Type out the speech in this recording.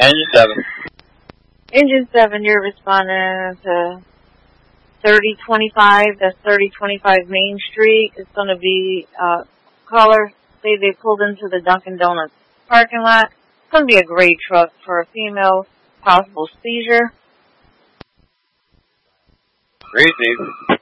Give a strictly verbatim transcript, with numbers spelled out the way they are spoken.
Engine seven. Engine seven, you're responding to thirty twenty-five. That's thirty twenty-five Main Street. It's going to be, uh, caller, say they pulled into the Dunkin' Donuts parking lot. It's going to be a gray truck for a female, possible seizure. Crazy.